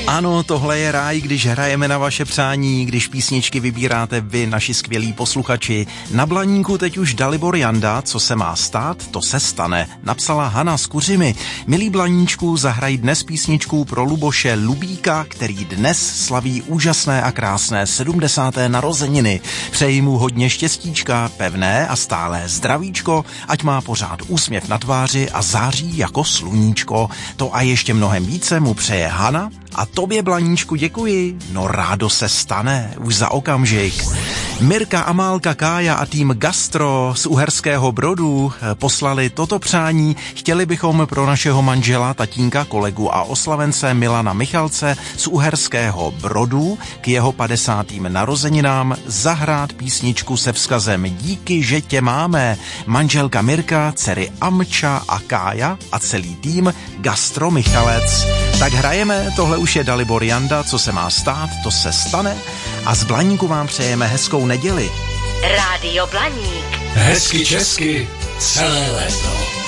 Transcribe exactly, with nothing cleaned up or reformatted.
Ano, tohle je ráj, když hrajeme na vaše přání, když písničky vybíráte vy, naši skvělí posluchači. Na Blaníku teď už Dalibor Janda, co se má stát, to se stane, napsala Hana z Kuřimy. Milí Blaníčku, zahraj dnes písničku pro Luboše Lubíka, který dnes slaví úžasné a krásné sedmdesáté narozeniny. Přeji mu hodně štěstíčka, pevné a stálé zdravíčko, ať má pořád úsměv na tváři a září jako sluníčko. To a ještě mnohem více mu přeje Hana. A tobě, Blaníčku, děkuji. No rádo se stane, už za okamžik. Mirka, Amálka, Kája a tým Gastro z Uherského Brodu poslali toto přání. Chtěli bychom pro našeho manžela, tatínka, kolegu a oslavence Milana Michalce z Uherského Brodu k jeho padesátým narozeninám zahrát písničku se vzkazem Díky, že tě máme. Manželka Mirka, dcery Amča a Kája a celý tým Gastro Michalec. Tak hrajeme, tohle už je Dalibor Janda, co se má stát, to se stane. A z Blaníku vám přejeme hezkou neděli. Rádio Blaník. Hezky česky celé léto.